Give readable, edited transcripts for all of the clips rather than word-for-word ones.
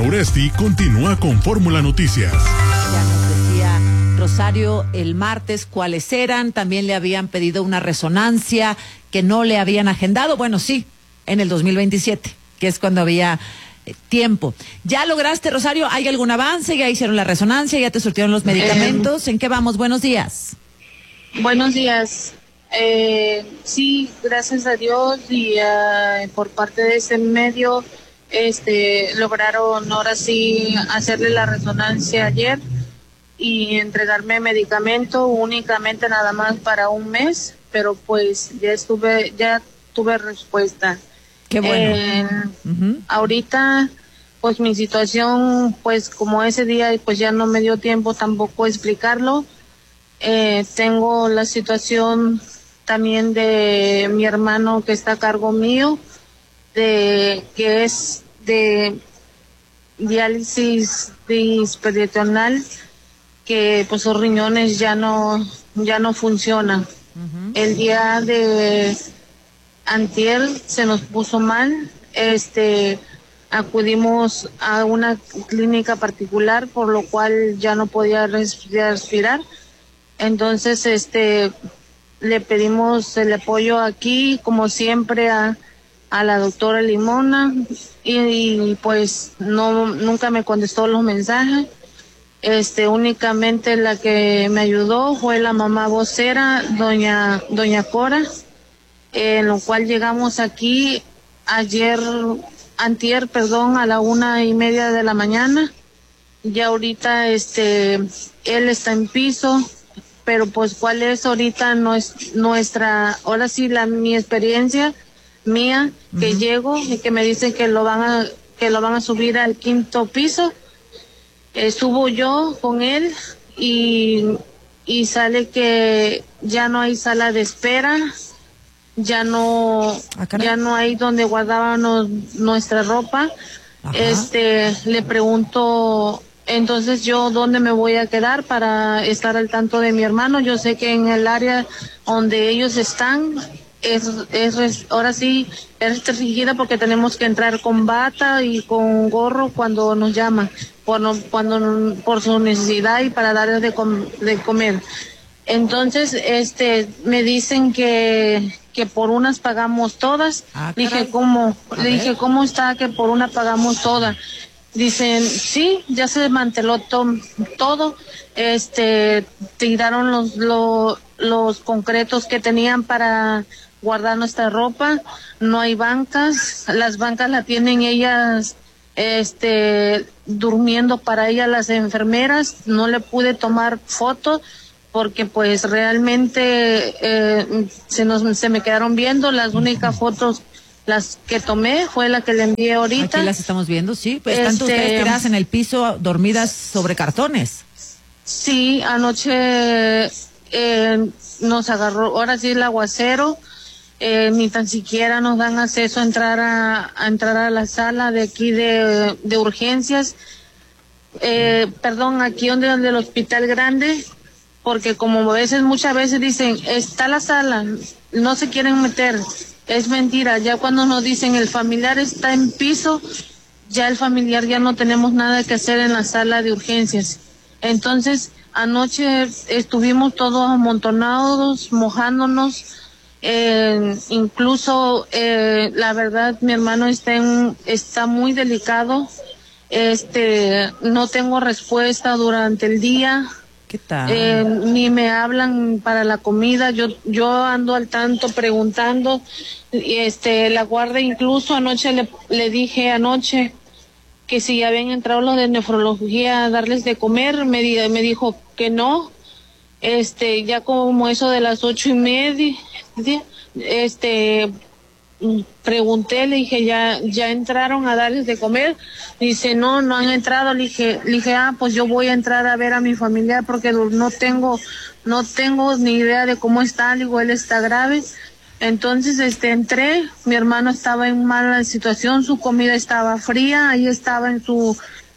Diana Uresti continúa con Fórmula Noticias. Ya nos decía Rosario el martes cuáles eran. También le habían pedido una resonancia que no le habían agendado. Bueno, sí, en el 2027, que es cuando había tiempo. ¿Ya lograste, Rosario? ¿Hay algún avance? ¿Ya hicieron la resonancia? ¿Ya te surtieron los medicamentos? ¿En qué vamos? Buenos días. Buenos días. Sí, gracias a Dios y por parte de ese medio lograron ahora sí hacerle la resonancia ayer y entregarme medicamento únicamente nada más para un mes, pero pues ya tuve respuesta. Qué bueno. Ahorita pues mi situación, pues como ese día pues ya no me dio tiempo tampoco explicarlo. Tengo la situación también de mi hermano que está a cargo mío, que es de diálisis peritoneal, que pues sus riñones ya no funcionan. El día de antier se nos puso mal, acudimos a una clínica particular, por lo cual ya no podía respirar. Entonces, le pedimos el apoyo aquí, como siempre, a la doctora Limona, y pues nunca me contestó los mensajes. Únicamente la que me ayudó fue la mamá vocera, doña Cora, en lo cual llegamos aquí antier, a la 1:30 de la mañana. Ya ahorita, él está en piso, pero pues cuál es ahorita ahora sí mi experiencia mía, que llego y que me dicen que lo van a subir al 5º piso. Subo yo con él y sale que ya no hay sala de espera, ya no hay donde guardábamos nuestra ropa. Le pregunto entonces yo dónde me voy a quedar para estar al tanto de mi hermano. Yo sé que en el área donde ellos están ahora sí es restringida, porque tenemos que entrar con bata y con gorro cuando nos llaman, por su necesidad y para darles de comer. Entonces, me dicen que por unas pagamos todas. Le dije, ¿cómo? Le dije, ¿cómo está que por una pagamos todas? Dicen, sí, ya se desmanteló todo. Tiraron los concretos que tenían para guardar nuestra ropa. No hay bancas. Las bancas las tienen ellas, durmiendo para ellas las enfermeras. No le pude tomar fotos porque pues realmente se me quedaron viendo. Las únicas fotos las que tomé fue la que le envié ahorita. Aquí las estamos viendo, sí. Pues están ustedes tiradas en el piso, dormidas sobre cartones. Sí, anoche nos agarró, ahora sí, el aguacero. Ni tan siquiera nos dan acceso a entrar a la sala de aquí de urgencias. Aquí donde el hospital grande, porque como muchas veces dicen, está la sala, no se quieren meter. Es mentira, ya cuando nos dicen el familiar está en piso, ya el familiar ya no tenemos nada que hacer en la sala de urgencias. Entonces, anoche estuvimos todos amontonados, mojándonos, incluso, la verdad, mi hermano está muy delicado, no tengo respuesta durante el día. ¿Qué tal? Ni me hablan para la comida. Yo ando al tanto preguntando. La guardia, incluso anoche le dije que si habían entrado los de nefrología a darles de comer. Me dijo que no. Ya como eso de las 8:30, pregunté, le dije, ya entraron a darles de comer. Dice, no han entrado. Le dije, pues yo voy a entrar a ver a mi familiar porque no tengo ni idea de cómo está. Le digo, él está grave. Entonces, entré, mi hermano estaba en mala situación, su comida estaba fría, ahí estaba en su,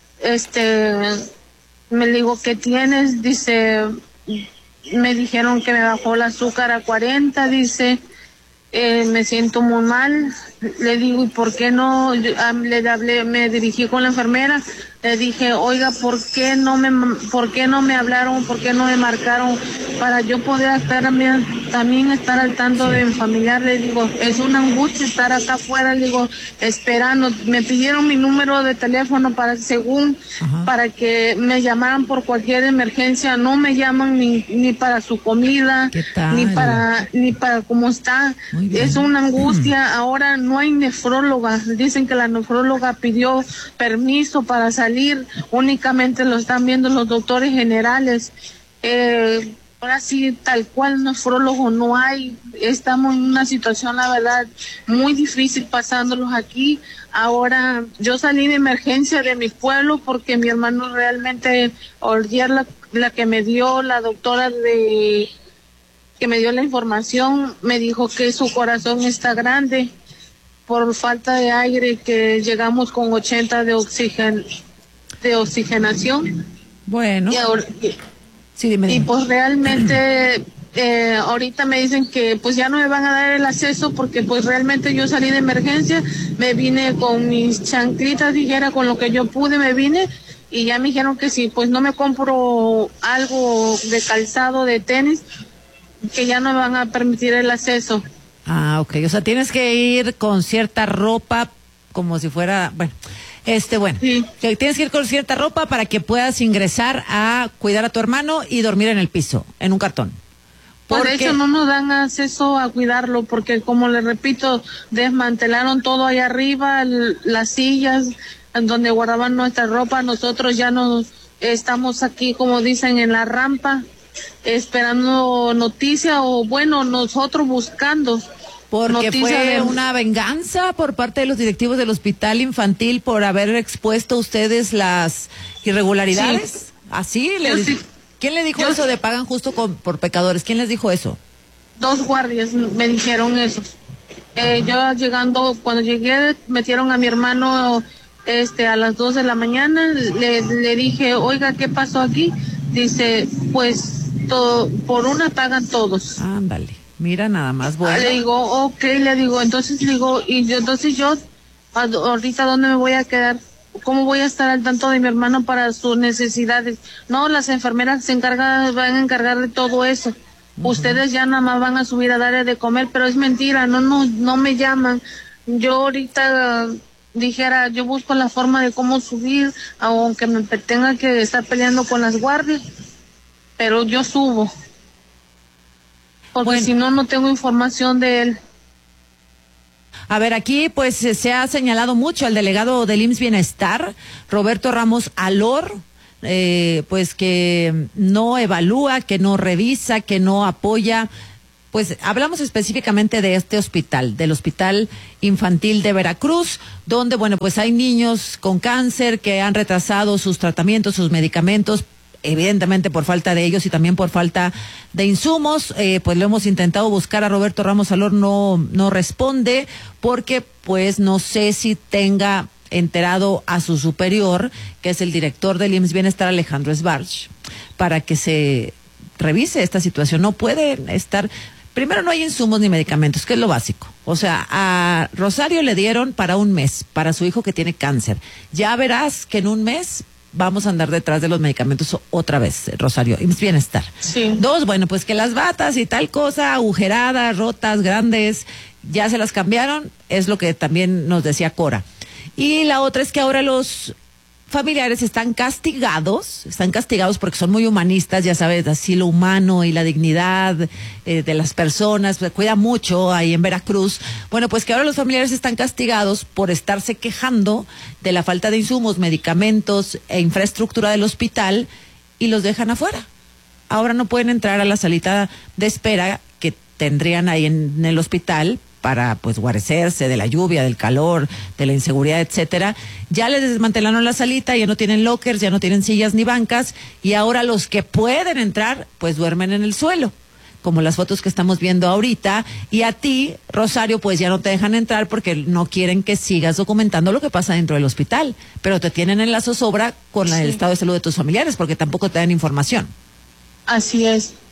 me digo, ¿qué tienes? Dice, me dijeron que me bajó el azúcar a 40, dice. me siento muy mal. Le digo, ¿y por qué no? Le hablé, me dirigí con la enfermera, le dije, oiga, ¿por qué no me hablaron, por qué no me marcaron para yo poder estar también estar al tanto de mi familiar? Le digo, es una angustia estar acá afuera, le digo, esperando. Me pidieron mi número de teléfono para para que me llamaran por cualquier emergencia. No me llaman ni para su comida, ni para cómo está. Es una angustia. Ahora no hay nefróloga. Dicen que la nefróloga pidió permiso para salir. Únicamente lo están viendo los doctores generales. Ahora sí, tal cual nefrólogo no hay. Estamos en una situación, la verdad, muy difícil pasándolos aquí. Ahora, yo salí de emergencia de mi pueblo porque mi hermano realmente, ayer la que me dio la doctora que me dio la información, me dijo que su corazón está grande por falta de aire, que llegamos con 80 de oxigenación. Bueno. Y ahora, sí, dime. Y pues realmente ahorita me dicen que pues ya no me van a dar el acceso porque pues realmente yo salí de emergencia, me vine con mis chanclitas, dijera, con lo que yo pude me vine, y ya me dijeron que si pues no me compro algo de calzado, de tenis, que ya no me van a permitir el acceso. Ah, ok. O sea, tienes que ir con cierta ropa, como si fuera, bueno, sí. Que tienes que ir con cierta ropa para que puedas ingresar a cuidar a tu hermano y dormir en el piso, en un cartón. Por eso no nos dan acceso a cuidarlo, porque como les repito, desmantelaron todo ahí arriba, las sillas en donde guardaban nuestra ropa. Nosotros ya nos estamos aquí, como dicen, en la rampa, esperando noticia, o bueno, nosotros buscando. Porque fue una venganza por parte de los directivos del hospital infantil por haber expuesto a ustedes las irregularidades. Sí. ¿Así? Sí. ¿Quién le dijo eso de pagan justo por pecadores? ¿Quién les dijo eso? 2 guardias me dijeron eso. Yo llegando, cuando llegué, metieron a mi hermano a las 2 de la mañana. Le dije, oiga, ¿qué pasó aquí? Dice, pues por una pagan todos. Ándale, mira nada más. Bueno. Le digo, entonces yo, ahorita ¿dónde me voy a quedar? ¿Cómo voy a estar al tanto de mi hermano para sus necesidades? No, las enfermeras van a encargar de todo eso. Ustedes ya nada más van a subir a darle de comer, pero es mentira, no me llaman. Yo ahorita dijera, yo busco la forma de cómo subir, aunque me tenga que estar peleando con las guardias, pero yo subo. Porque si no tengo información de él. A ver, aquí pues se ha señalado mucho al delegado del IMSS Bienestar, Roberto Ramos Alor, pues que no evalúa, que no revisa, que no apoya. Pues hablamos específicamente de este hospital, del Hospital Infantil de Veracruz, donde, bueno, pues hay niños con cáncer que han retrasado sus tratamientos, sus medicamentos, evidentemente por falta de ellos y también por falta de insumos. Pues lo hemos intentado buscar a Roberto Ramos Alor, no responde, porque pues no sé si tenga enterado a su superior, que es el director del IMSS Bienestar, Alejandro Sbarch, para que se revise esta situación. No puede estar, primero no hay insumos ni medicamentos, que es lo básico. O sea, a Rosario le dieron para un mes, para su hijo que tiene cáncer. Ya verás que en un mes vamos a andar detrás de los medicamentos otra vez, Rosario, IMSS Bienestar. Sí. 2, bueno, pues que las batas y tal cosa, agujeradas, rotas, grandes, ya se las cambiaron, es lo que también nos decía Cora. Y la otra es que ahora los familiares están castigados porque son muy humanistas, ya sabes, así lo humano y la dignidad de las personas, pues, cuida mucho ahí en Veracruz. Bueno, pues que ahora los familiares están castigados por estarse quejando de la falta de insumos, medicamentos e infraestructura del hospital y los dejan afuera. Ahora no pueden entrar a la salita de espera que tendrían ahí en el hospital para pues guarecerse de la lluvia, del calor, de la inseguridad, etcétera. Ya les desmantelaron la salita, ya no tienen lockers, ya no tienen sillas ni bancas, y ahora los que pueden entrar pues duermen en el suelo, como las fotos que estamos viendo ahorita. Y a ti, Rosario, pues ya no te dejan entrar porque no quieren que sigas documentando lo que pasa dentro del hospital, pero te tienen en la zozobra con el estado de salud de tus familiares porque tampoco te dan información. Así es.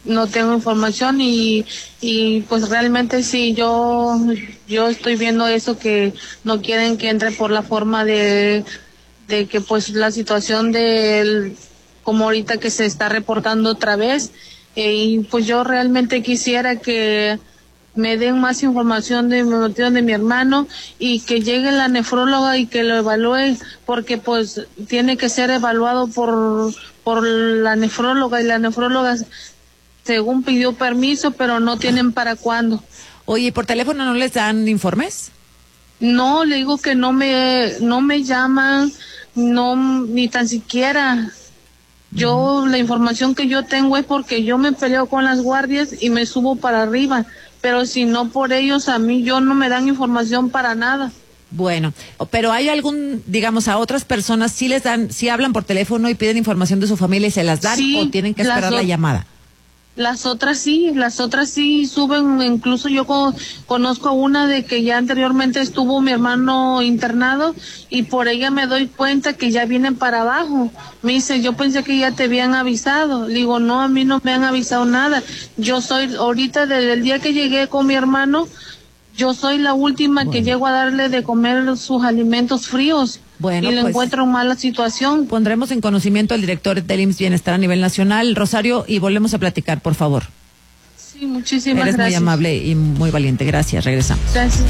no tengo información y pues realmente sí, yo estoy viendo eso, que no quieren que entre por la forma de que pues la situación como ahorita que se está reportando otra vez, y pues yo realmente quisiera que me den más información de mi hermano y que llegue la nefróloga y que lo evalúe, porque pues tiene que ser evaluado por la nefróloga, y la nefróloga según pidió permiso, pero no tienen para cuándo. Oye, ¿por teléfono no les dan informes? No, le digo que no me llaman, no, ni tan siquiera. Yo, la información que yo tengo es porque yo me peleo con las guardias y me subo para arriba, pero si no por ellos, a mí no me dan información para nada. Bueno, pero hay digamos, a otras personas sí les dan, sí hablan por teléfono y piden información de su familia y se las dan, sí, o tienen que esperar la llamada. Las otras sí suben, incluso yo conozco a una de que ya anteriormente estuvo mi hermano internado y por ella me doy cuenta que ya vienen para abajo. Me dice, yo pensé que ya te habían avisado. Le digo, no, a mí no me han avisado nada. Yo soy, ahorita desde el día que llegué con mi hermano, yo soy la última que llego a darle de comer sus alimentos fríos. Bueno, y le encuentro en mala situación. Pondremos en conocimiento al director del IMSS Bienestar a nivel nacional, Rosario, y volvemos a platicar, por favor. Sí, muchísimas gracias. Eres muy amable y muy valiente. Gracias, regresamos. Gracias.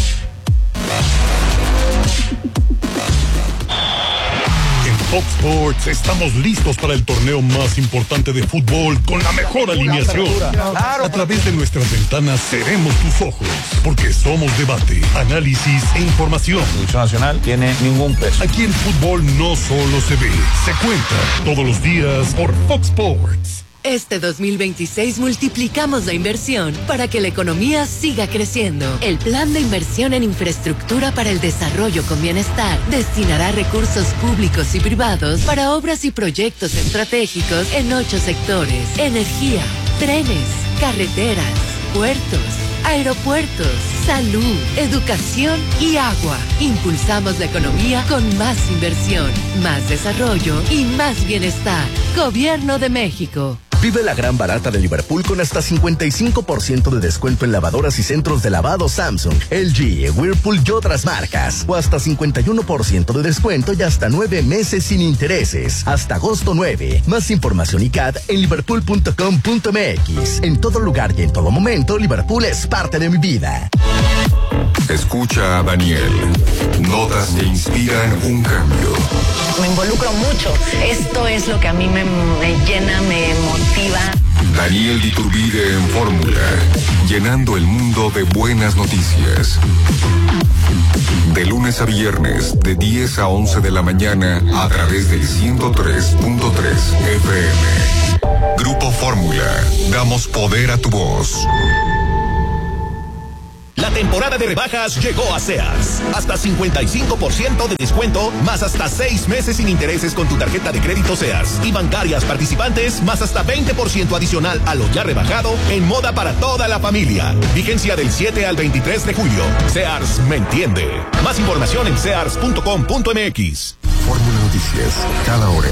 Fox Sports estamos listos para el torneo más importante de fútbol con la mejor alineación. A través de nuestras ventanas seremos tus ojos, porque somos debate, análisis e información. La selección nacional tiene ningún peso. Aquí el fútbol no solo se ve, se cuenta todos los días por Fox Sports. Este 2026 multiplicamos la inversión para que la economía siga creciendo. El Plan de Inversión en Infraestructura para el Desarrollo con Bienestar destinará recursos públicos y privados para obras y proyectos estratégicos en 8 sectores: energía, trenes, carreteras, puertos, aeropuertos, salud, educación y agua. Impulsamos la economía con más inversión, más desarrollo y más bienestar. Gobierno de México. Vive la gran barata de Liverpool con hasta 55% de descuento en lavadoras y centros de lavado Samsung, LG, Whirlpool y otras marcas. O hasta 51% de descuento y hasta 9 meses sin intereses. Hasta agosto 9. Más información y CAD en liverpool.com.mx. En todo lugar y en todo momento, Liverpool es parte de mi vida. Escucha a Daniel. Notas que inspiran un cambio. Me involucro mucho. Esto es lo que a mí me llena, me motiva. Daniel de Iturbide en Fórmula, llenando el mundo de buenas noticias. De lunes a viernes, de 10 a 11 de la mañana, a través del 103.3 FM. Grupo Fórmula, damos poder a tu voz. La temporada de rebajas llegó a Sears. Hasta 55% de descuento, más hasta 6 meses sin intereses con tu tarjeta de crédito Sears. Y bancarias participantes, más hasta 20% adicional a lo ya rebajado en moda para toda la familia. Vigencia del 7 al 23 de julio. Sears me entiende. Más información en sears.com.mx. Fórmula Noticias, cada hora.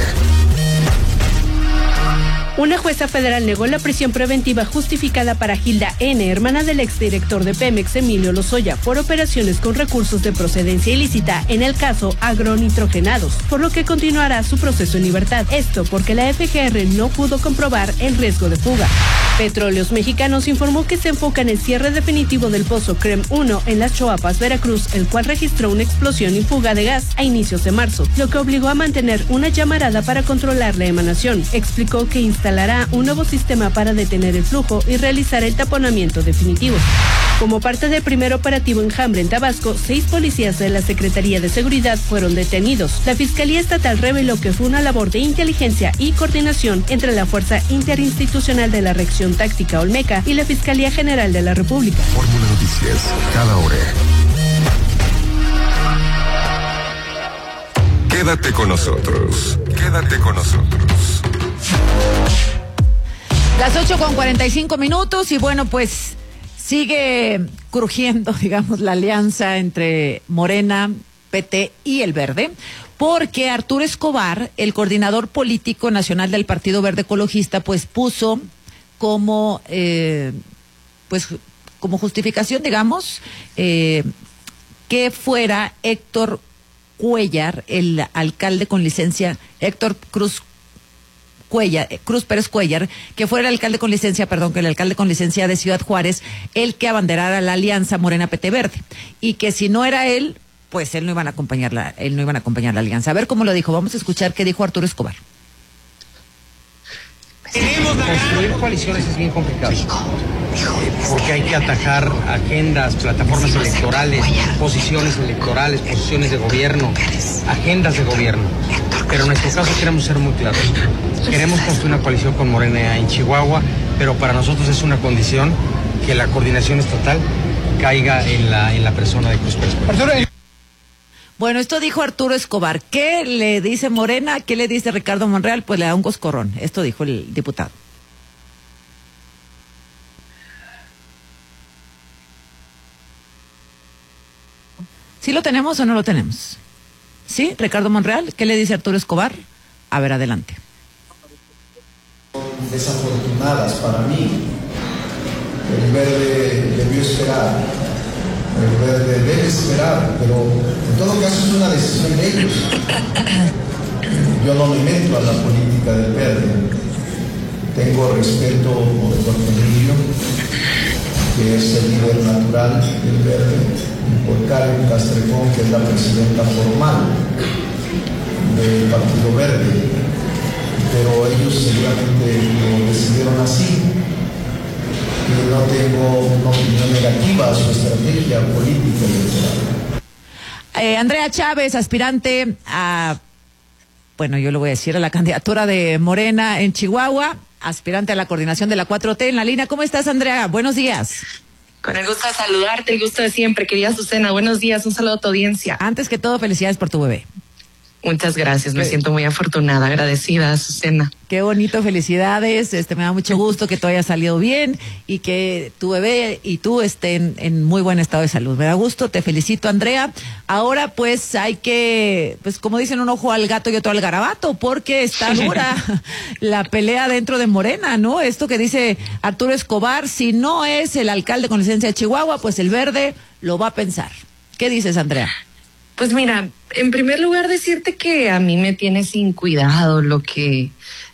Una jueza federal negó la prisión preventiva justificada para Gilda N., hermana del exdirector de Pemex, Emilio Lozoya, por operaciones con recursos de procedencia ilícita en el caso agronitrogenados, por lo que continuará su proceso en libertad. Esto porque la FGR no pudo comprobar el riesgo de fuga. Petróleos Mexicanos informó que se enfoca en el cierre definitivo del pozo CREM 1 en Las Choapas, Veracruz, el cual registró una explosión y fuga de gas a inicios de marzo, lo que obligó a mantener una llamarada para controlar la emanación. Explicó que instalará un nuevo sistema para detener el flujo y realizar el taponamiento definitivo. Como parte del primer operativo Enjambre en Tabasco, 6 policías de la Secretaría de Seguridad fueron detenidos. La Fiscalía Estatal reveló que fue una labor de inteligencia y coordinación entre la Fuerza Interinstitucional de la Reacción Táctica Olmeca y la Fiscalía General de la República. Fórmula Noticias, cada hora. Quédate con nosotros. Quédate con nosotros. Las 8:45 y bueno, pues sigue crujiendo, digamos, la alianza entre Morena, PT y el Verde, porque Arturo Escobar, el coordinador político nacional del Partido Verde Ecologista, pues puso como, pues, como justificación, digamos, que fuera Héctor Cuellar, el alcalde con licencia, Héctor Cruz Pérez Cuellar, que fuera el alcalde con licencia, que el alcalde con licencia de Ciudad Juárez, el que abanderara la alianza Morena PT Verde, y que si no era él, pues él no iban a acompañar la alianza. A ver cómo lo dijo. Vamos a escuchar qué dijo Arturo Escobar. Construir coaliciones es bien complicado, porque hay que atajar agendas, plataformas electorales, posiciones electorales, posiciones de gobierno, agendas de gobierno. Pero en nuestro caso queremos ser muy claros. Queremos construir una coalición con Morena en Chihuahua, pero para nosotros es una condición que la coordinación estatal caiga en la persona de Cruz Pérez. Bueno, esto dijo Arturo Escobar. ¿Qué le dice Morena? ¿Qué le dice Ricardo Monreal? Pues le da un coscorrón. Esto dijo el diputado. ¿Sí lo tenemos o no lo tenemos? ¿Sí? Ricardo Monreal, ¿qué le dice Arturo Escobar? A ver, adelante. Desafortunadas para mí. El verde debió esperar. El verde debe esperar, pero en todo caso es una decisión de ellos. Yo no me meto a la política del verde. Tengo respeto por el doctor Emilio, que es el líder natural del verde, y por Karen Castrejón, que es la presidenta formal del Partido Verde. Pero ellos seguramente lo decidieron así. No tengo una opinión negativa a su estrategia política electoral. Andrea Chávez, aspirante a, bueno, yo lo voy a decir, a la candidatura de Morena en Chihuahua, aspirante a la coordinación de la 4T en la línea. ¿Cómo estás, Andrea? Buenos días. Con el gusto de saludarte, el gusto de siempre, querida Azucena. Buenos días, un saludo a tu audiencia. Antes que todo, felicidades por tu bebé. Muchas gracias, me siento muy afortunada, agradecida, Azucena. Qué bonito, felicidades, me da mucho gusto que todo haya salido bien y que tu bebé y tú estén en muy buen estado de salud. Me da gusto, te felicito, Andrea. Ahora pues hay que, pues como dicen, un ojo al gato y otro al garabato, porque está dura la pelea dentro de Morena, ¿no? Esto que dice Arturo Escobar, si no es el alcalde con licencia de Chihuahua, pues el verde lo va a pensar. ¿Qué dices, Andrea? Pues mira, en primer lugar decirte que a mí me tiene sin cuidado lo que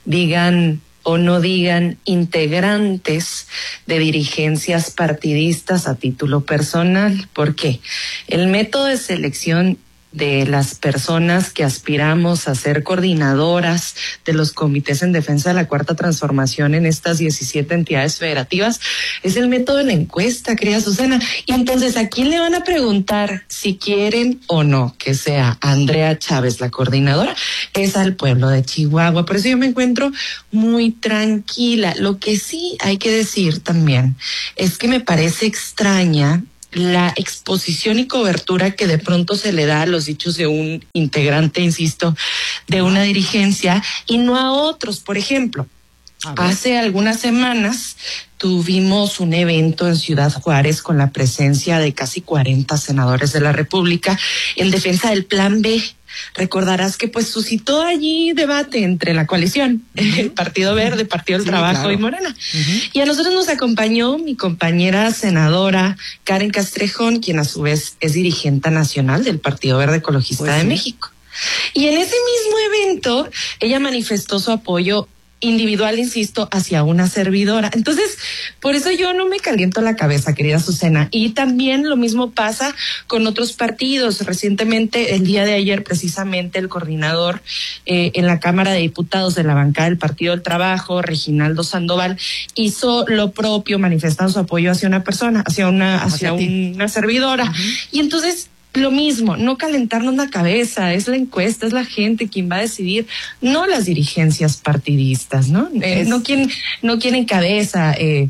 digan o no digan integrantes de dirigencias partidistas a título personal. ¿Por qué? El método de selección de las personas que aspiramos a ser coordinadoras de los comités en defensa de la Cuarta Transformación en estas 17 entidades federativas es el método de la encuesta, querida Azucena. Y entonces, ¿a quién le van a preguntar si quieren o no que sea Andrea Chávez la coordinadora? Es al pueblo de Chihuahua. Por eso yo me encuentro muy tranquila. Lo que sí hay que decir también es que me parece extraña la exposición y cobertura que de pronto se le da a los dichos de un integrante, insisto, de una dirigencia y no a otros. Por ejemplo, hace algunas semanas tuvimos un evento en Ciudad Juárez con la presencia de casi 40 senadores de la República en defensa del Plan B. Recordarás que pues suscitó allí debate entre la coalición, el Partido Verde, Partido del Trabajo, claro, y Morena. Y a nosotros nos acompañó mi compañera senadora Karen Castrejón, quien a su vez es dirigente nacional del Partido Verde Ecologista de México. Y en ese mismo evento ella manifestó su apoyo individual, insisto, hacia una servidora. Entonces, por eso yo no me caliento la cabeza, querida Azucena. Y también lo mismo pasa con otros partidos. Recientemente, el día de ayer, precisamente, el coordinador en la Cámara de Diputados de la bancada del Partido del Trabajo, Reginaldo Sandoval, hizo lo propio, manifestando su apoyo hacia una persona, hacia una servidora. Y entonces, lo mismo, no calentarnos la cabeza, es la encuesta, es la gente quien va a decidir, no las dirigencias partidistas, ¿no? No quien encabeza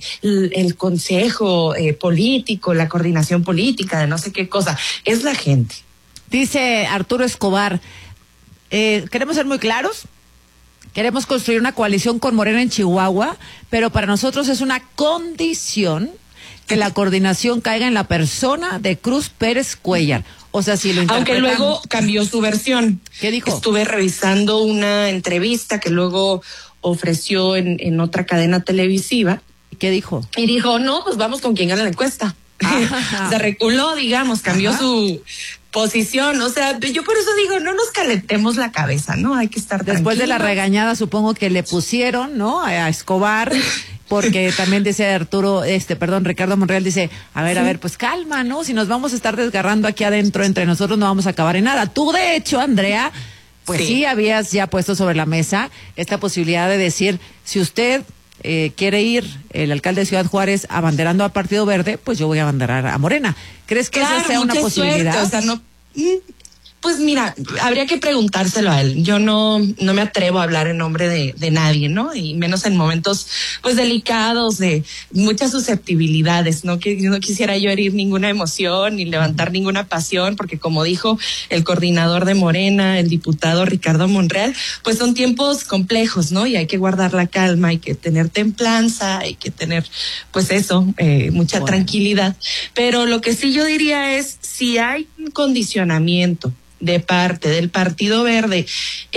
el consejo político, la coordinación política de no sé qué cosa, es la gente. Dice Arturo Escobar, queremos ser muy claros, queremos construir una coalición con Morena en Chihuahua, pero para nosotros es una condición que la coordinación caiga en la persona de Cruz Pérez Cuellar. O sea, si lo aunque luego cambió su versión. ¿Qué dijo? Estuve revisando una entrevista que luego ofreció en otra cadena televisiva. ¿Qué dijo? Y dijo, no, pues vamos con quien gana la encuesta. Se reculó, digamos, cambió su posición, o sea, yo por eso digo, no nos calentemos la cabeza, ¿no? Hay que estar después de la regañada, supongo que le pusieron, ¿no? A Escobar, porque también dice Ricardo Monreal dice, a ver, pues calma, ¿no? Si nos vamos a estar desgarrando aquí adentro entre nosotros no vamos a acabar en nada. Tú, de hecho, Andrea, pues sí habías ya puesto sobre la mesa esta posibilidad de decir, si usted quiere ir, el alcalde de Ciudad Juárez, abanderando al Partido Verde, pues yo voy a abanderar a Morena. ¿Crees que esa sea una posibilidad? Suerte, o sea, no, pues mira, habría que preguntárselo a él. Yo no me atrevo a hablar en nombre de nadie, ¿no? Y menos en momentos, pues, delicados, de muchas susceptibilidades, ¿no? Que no quisiera yo herir ninguna emoción ni levantar ninguna pasión, porque como dijo el coordinador de Morena, el diputado Ricardo Monreal, pues son tiempos complejos, ¿no? Y hay que guardar la calma, hay que tener templanza, hay que tener, pues eso, mucha tranquilidad. Pero lo que sí yo diría es, si hay un condicionamiento de parte del Partido Verde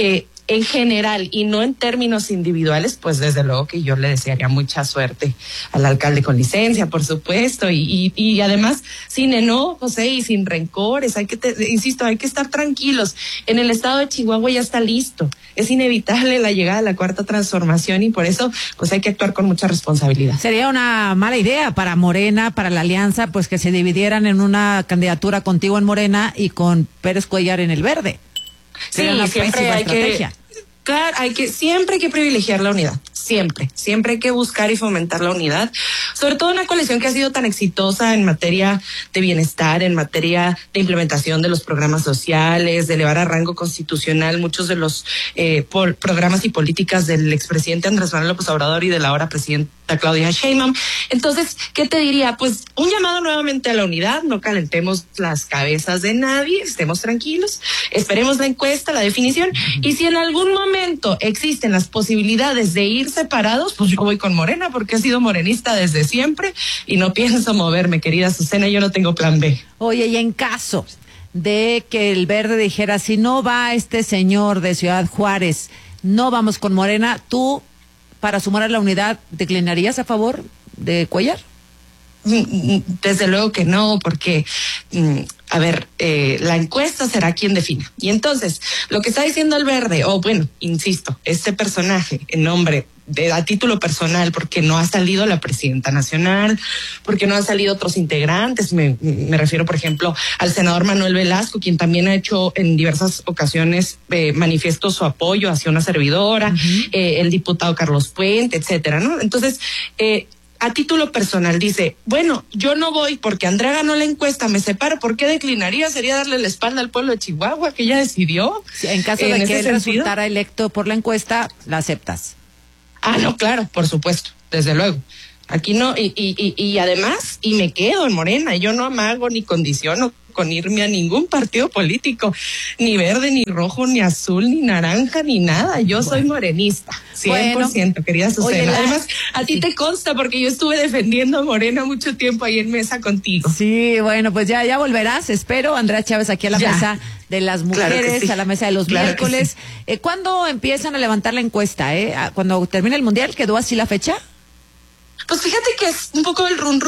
en general y no en términos individuales, pues desde luego que yo le desearía mucha suerte al alcalde con licencia, por supuesto, y además sin enojos y sin rencores. Insisto, hay que estar tranquilos. En el estado de Chihuahua ya está listo. Es inevitable la llegada de la Cuarta Transformación y por eso pues hay que actuar con mucha responsabilidad. Sería una mala idea para Morena, para la alianza, pues que se dividieran en una candidatura contigo en Morena y con Pérez Cuellar en el Verde. Sería una pésima estrategia. Claro, siempre hay que privilegiar la unidad, siempre hay que buscar y fomentar la unidad, sobre todo una coalición que ha sido tan exitosa en materia de bienestar, en materia de implementación de los programas sociales, de elevar a rango constitucional muchos de los programas y políticas del expresidente Andrés Manuel López Obrador y de la ahora presidenta Claudia Sheinbaum. Entonces, ¿qué te diría? Pues un llamado nuevamente a la unidad, no calentemos las cabezas de nadie, estemos tranquilos, esperemos la encuesta, la definición, y si en algún momento existen las posibilidades de ir separados, pues yo voy con Morena porque he sido morenista desde siempre y no pienso moverme, querida Azucena, yo no tengo plan B. Oye, y en caso de que el Verde dijera, si no va este señor de Ciudad Juárez, no vamos con Morena, ¿tú, para sumar a la unidad, declinarías a favor de Cuellar? Desde luego que no, porque la encuesta será quien defina. Y entonces, lo que está diciendo el Verde, insisto, este personaje en nombre a título personal, porque no ha salido la presidenta nacional, porque no han salido otros integrantes, me refiero, por ejemplo, al senador Manuel Velasco, quien también ha hecho en diversas ocasiones manifiesto su apoyo hacia una servidora, el diputado Carlos Puente, etcétera, ¿no? Entonces, a título personal dice, bueno, yo no voy porque Andrea ganó la encuesta, me separo, ¿por qué declinaría? Sería darle la espalda al pueblo de Chihuahua, que ella decidió. Sí, en caso de que él resultara electo por la encuesta, ¿la aceptas? No, claro, por supuesto, desde luego. Aquí no, y además, y me quedo en Morena, yo no amago ni condiciono con irme a ningún partido político, ni verde, ni rojo, ni azul, ni naranja, ni nada. Yo soy morenista, 100%, querida Azucena. Además, a ti te consta porque yo estuve defendiendo a Morena mucho tiempo ahí en mesa contigo. Sí, bueno, pues ya volverás, espero, Andrea Chávez, aquí a la mesa de las mujeres, claro sí, a la mesa de los miércoles. Sí. ¿Cuándo empiezan a levantar la encuesta? ¿Cuando termine el Mundial? ¿Quedó así la fecha? Pues fíjate que es un poco el run,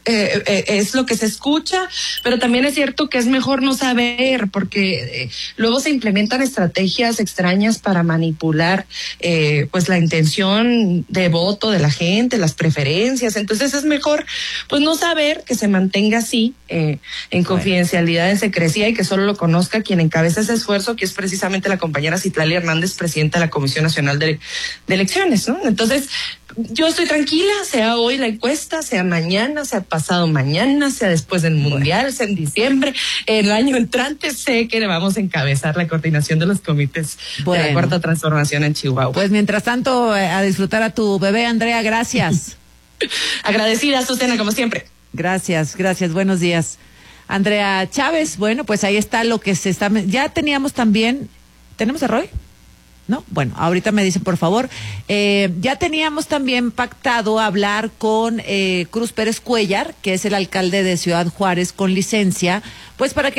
es lo que se escucha, pero también es cierto que es mejor no saber, porque luego se implementan estrategias extrañas para manipular pues la intención de voto de la gente, las preferencias. Entonces es mejor pues no saber, que se mantenga así, en confidencialidad, en secrecía, y que solo lo conozca quien encabeza ese esfuerzo, que es precisamente la compañera Citlali Hernández, presidenta de la Comisión Nacional de Elecciones, ¿no? Entonces, yo estoy tranquila, sea hoy la encuesta, sea mañana, sea pasado mañana, sea después del Mundial, sea en diciembre, el año entrante, sé que le vamos a encabezar la coordinación de los comités de la Cuarta Transformación en Chihuahua. Pues mientras tanto, a disfrutar a tu bebé, Andrea, gracias. Agradecida, Azucena, como siempre. Gracias, buenos días. Andrea Chávez, bueno, pues ahí está lo que se está... Ya teníamos también... ¿Tenemos a Roy? ¿No? Bueno, ahorita me dicen, por favor. Ya teníamos también pactado hablar con Cruz Pérez Cuellar, que es el alcalde de Ciudad Juárez con licencia, pues para que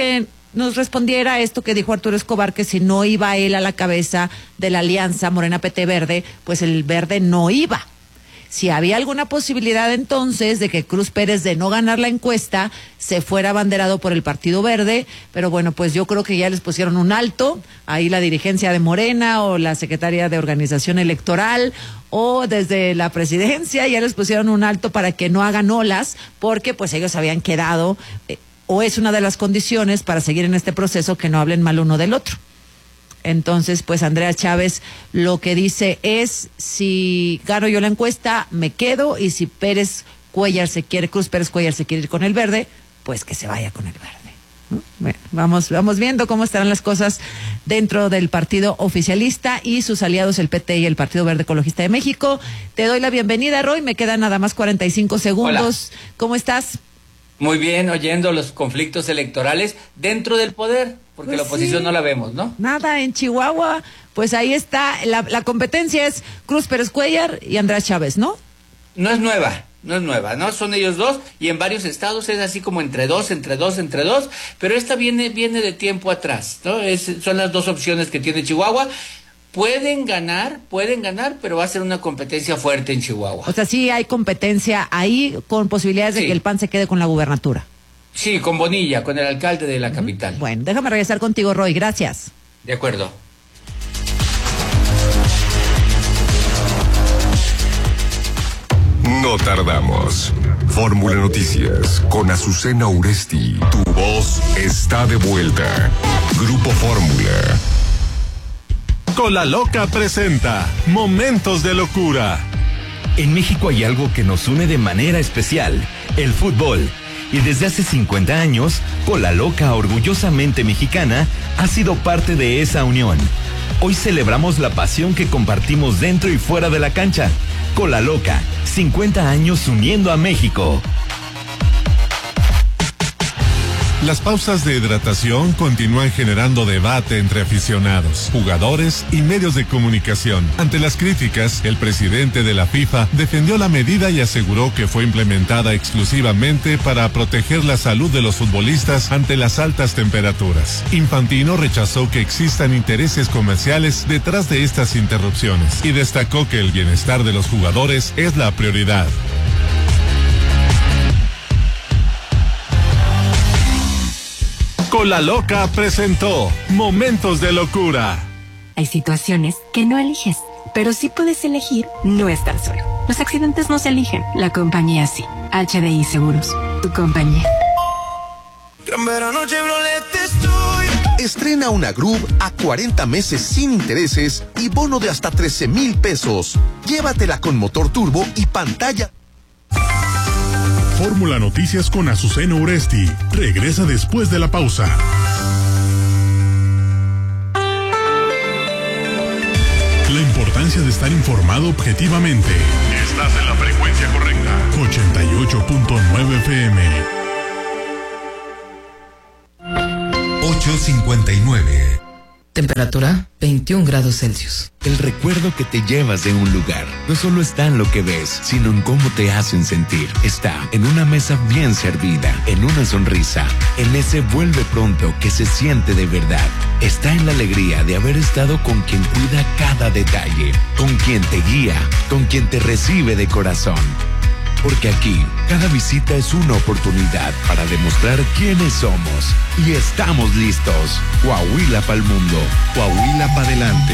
nos respondiera esto que dijo Arturo Escobar, que si no iba él a la cabeza de la alianza Morena PT Verde, pues el Verde no iba. Si había alguna posibilidad entonces de que Cruz Pérez, de no ganar la encuesta, se fuera abanderado por el Partido Verde, pero bueno, pues yo creo que ya les pusieron un alto, ahí la dirigencia de Morena o la secretaria de Organización Electoral o desde la presidencia ya les pusieron un alto para que no hagan olas, porque pues ellos habían quedado, o es una de las condiciones para seguir en este proceso, que no hablen mal uno del otro. Entonces, pues Andrea Chávez lo que dice es, si gano yo la encuesta, me quedo, y si Cruz Pérez Cuellar se quiere ir con el Verde, pues que se vaya con el Verde, ¿no? Bueno, vamos viendo cómo estarán las cosas dentro del partido oficialista y sus aliados, el PT y el Partido Verde Ecologista de México. Te doy la bienvenida, Roy, me quedan nada más 45 segundos. Hola. ¿Cómo estás? Muy bien, oyendo los conflictos electorales dentro del poder, porque pues la oposición no la vemos, ¿no? Nada, en Chihuahua, pues ahí está, la competencia es Cruz Pérez Cuellar y Andrea Chávez, ¿no? No es nueva, ¿no? Son ellos dos, y en varios estados es así como entre dos, pero esta viene de tiempo atrás, ¿no? Son las dos opciones que tiene Chihuahua. Pueden ganar, pero va a ser una competencia fuerte en Chihuahua. O sea, sí hay competencia ahí, con posibilidades de que el PAN se quede con la gubernatura. Sí, con Bonilla, con el alcalde de la capital. Bueno, déjame regresar contigo, Roy, gracias. De acuerdo. No tardamos. Fórmula Noticias con Azucena Uresti. Tu voz está de vuelta. Grupo Fórmula. Cola Loca presenta Momentos de Locura. En México hay algo que nos une de manera especial, el fútbol. Y desde hace 50 años, Cola Loca, orgullosamente mexicana, ha sido parte de esa unión. Hoy celebramos la pasión que compartimos dentro y fuera de la cancha. Cola Loca, 50 años uniendo a México. Las pausas de hidratación continúan generando debate entre aficionados, jugadores y medios de comunicación. Ante las críticas, el presidente de la FIFA defendió la medida y aseguró que fue implementada exclusivamente para proteger la salud de los futbolistas ante las altas temperaturas. Infantino rechazó que existan intereses comerciales detrás de estas interrupciones y destacó que el bienestar de los jugadores es la prioridad. Cola Loca presentó Momentos de Locura. Hay situaciones que no eliges, pero sí puedes elegir no estar solo. Los accidentes no se eligen, la compañía sí. HDI Seguros, tu compañía. Gran verano Chevrolet estoy. Estrena una Groove a 40 meses sin intereses y bono de hasta 13,000 pesos. Llévatela con motor turbo y pantalla. Fórmula Noticias con Azucena Uresti. Regresa después de la pausa. La importancia de estar informado objetivamente. Estás en la frecuencia correcta. 88.9 FM. 8:59. Temperatura 21 grados Celsius. El recuerdo que te llevas de un lugar no solo está en lo que ves, sino en cómo te hacen sentir. Está en una mesa bien servida, en una sonrisa, en ese vuelve pronto que se siente de verdad. Está en la alegría de haber estado con quien cuida cada detalle, con quien te guía, con quien te recibe de corazón. Porque aquí, cada visita es una oportunidad para demostrar quiénes somos. Y estamos listos. Coahuila pa'l mundo. Coahuila pa' adelante.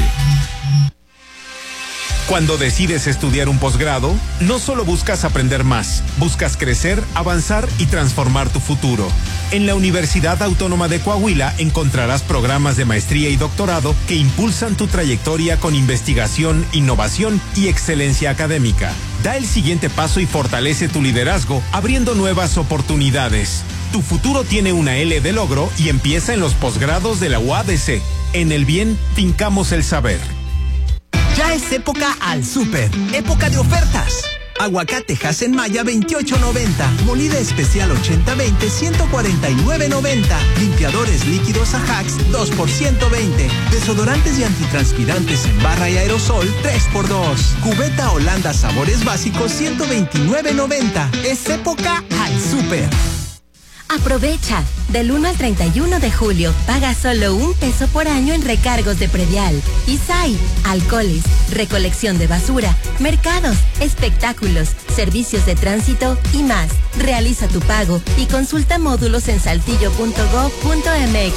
Cuando decides estudiar un posgrado, no solo buscas aprender más, buscas crecer, avanzar y transformar tu futuro. En la Universidad Autónoma de Coahuila encontrarás programas de maestría y doctorado que impulsan tu trayectoria con investigación, innovación y excelencia académica. Da el siguiente paso y fortalece tu liderazgo, abriendo nuevas oportunidades. Tu futuro tiene una L de logro y empieza en los posgrados de la UADC. En el bien, fincamos el saber. Ya es época al súper, época de ofertas. Aguacate Hass-en-Maya 28.90, molida especial 80-20 149.90, limpiadores líquidos Ajax 2 por 120, desodorantes y antitranspirantes en barra y aerosol 3x2, cubeta Holanda sabores básicos 129.90. Es época al súper. Aprovecha. Del 1 al 31 de julio, paga solo $1 por año en recargos de predial. ISAI, alcoholes, recolección de basura, mercados, espectáculos, servicios de tránsito y más. Realiza tu pago y consulta módulos en saltillo.gov.mx.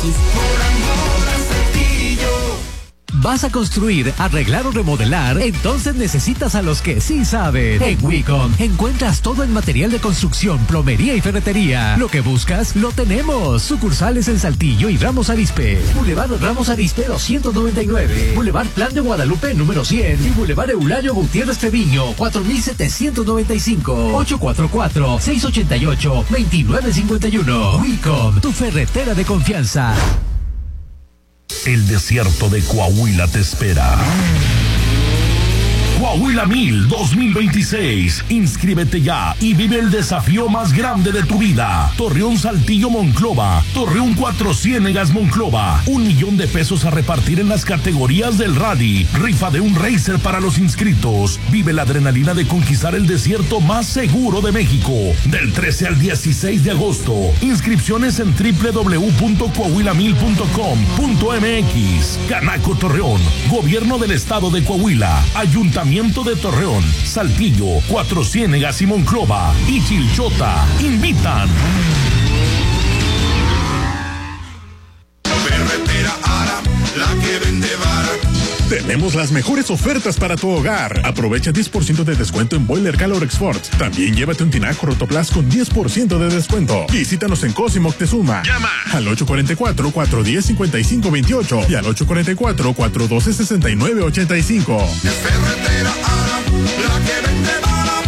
¿Vas a construir, arreglar o remodelar? Entonces necesitas a los que sí saben. En Wicom encuentras todo en material de construcción, plomería y ferretería. Lo que buscas, lo tenemos. Sucursales en Saltillo y Ramos Arizpe. Boulevard Ramos Arizpe 299. Boulevard Plan de Guadalupe número 100. Y Boulevard Eulalio Gutiérrez Treviño 4795. 844-688-2951. Wicom, tu ferretera de confianza. El desierto de Coahuila te espera. Coahuila 1000 2026. Inscríbete ya y vive el desafío más grande de tu vida. Torreón Saltillo Monclova. Torreón Cuatro Ciénegas Monclova. $1,000,000 a repartir en las categorías del rally. Rifa de un racer para los inscritos. Vive la adrenalina de conquistar el desierto más seguro de México. Del 13 al 16 de agosto. Inscripciones en www.coahuila1000.com.mx. Canaco Torreón. Gobierno del Estado de Coahuila. Ayuntamiento de Torreón, Saltillo, Cuatro Ciénegas y Monclova y Chilchota invitan. Ferretera Ara, la que vende vara. Tenemos las mejores ofertas para tu hogar. Aprovecha 10% de descuento en Boiler Calor Force. También llévate un tinaco Rotoplas con 10% de descuento. Visítanos en Cosimo Moctezuma. Llama al 844-410-5528 y al 844-412-6985. Ferretera Ara, la que vende vara.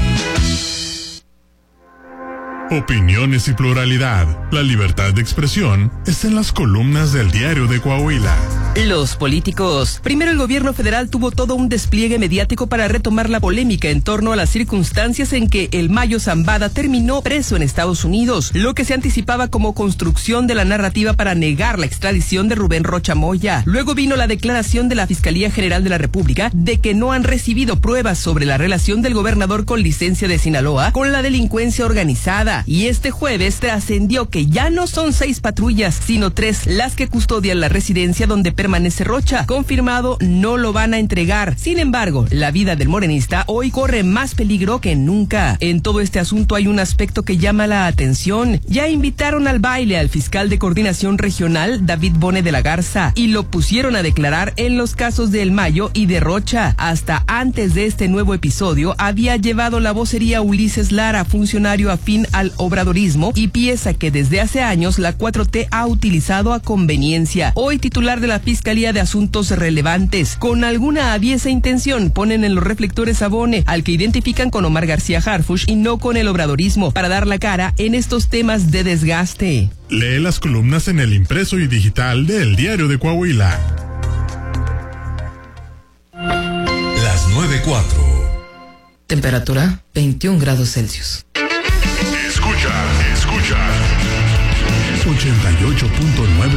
Opiniones y pluralidad. La libertad de expresión está en las columnas del Diario de Coahuila. Los políticos. Primero, el gobierno federal tuvo todo un despliegue mediático para retomar la polémica en torno a las circunstancias en que el Mayo Zambada terminó preso en Estados Unidos, lo que se anticipaba como construcción de la narrativa para negar la extradición de Rubén Rocha Moya. Luego vino la declaración de la Fiscalía General de la República de que no han recibido pruebas sobre la relación del gobernador con licencia de Sinaloa con la delincuencia organizada. Y este jueves trascendió que ya no son 6 patrullas, sino 3 las que custodian la residencia donde permanece Rocha. Confirmado, no lo van a entregar. Sin embargo, la vida del morenista hoy corre más peligro que nunca. En todo este asunto hay un aspecto que llama la atención. Ya invitaron al baile al fiscal de coordinación regional, David Bone de la Garza, y lo pusieron a declarar en los casos de El Mayo y de Rocha. Hasta antes de este nuevo episodio, había llevado la vocería Ulises Lara, funcionario afín al obradorismo y pieza que desde hace años la 4T ha utilizado a conveniencia. Hoy titular de la Fiscalía de Asuntos Relevantes, con alguna aviesa intención, ponen en los reflectores a Bone, al que identifican con Omar García Harfuch y no con el obradorismo, para dar la cara en estos temas de desgaste. Lee las columnas en el impreso y digital de El Diario de Coahuila. Las 9:04. Temperatura 21 grados Celsius. Escucha 88.9